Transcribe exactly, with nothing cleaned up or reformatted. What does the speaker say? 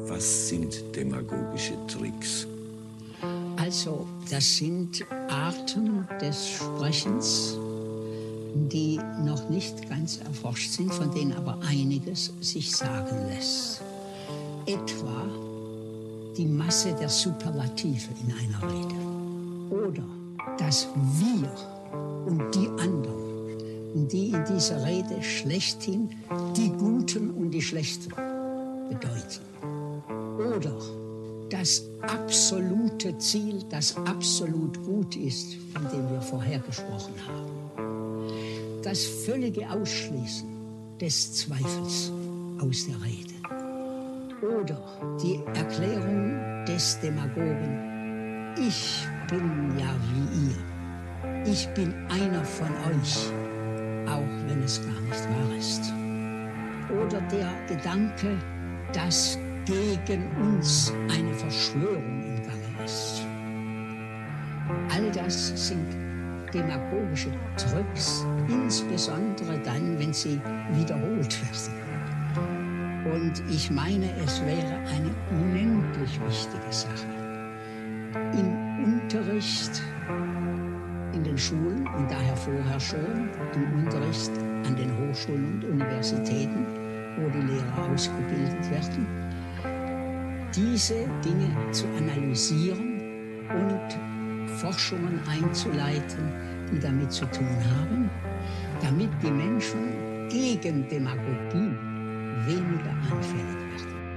Was sind demagogische Tricks? Also, das sind Arten des Sprechens, die noch nicht ganz erforscht sind, von denen aber einiges sich sagen lässt. Etwa die Masse der Superlative in einer Rede. Oder das Wir und die anderen, die in dieser Rede schlechthin die Guten und die Schlechten bedeuten. Oder das absolute Ziel, das absolut gut ist, von dem wir vorher gesprochen haben. Das völlige Ausschließen des Zweifels aus der Rede. Oder die Erklärung des Demagogen, ich bin ja wie ihr. Ich bin einer von euch, auch wenn es gar nicht wahr ist. Oder der Gedanke, dass gegen uns eine Verschwörung im Gange ist. All das sind demagogische Tricks, insbesondere dann, wenn sie wiederholt werden. Und ich meine, es wäre eine unendlich wichtige Sache, im Unterricht in den Schulen und daher vorher schon im Unterricht an den Hochschulen und Universitäten, wo die Lehrer ausgebildet werden, diese Dinge zu analysieren und Forschungen einzuleiten, die damit zu tun haben, damit die Menschen gegen Demagogie weniger anfällig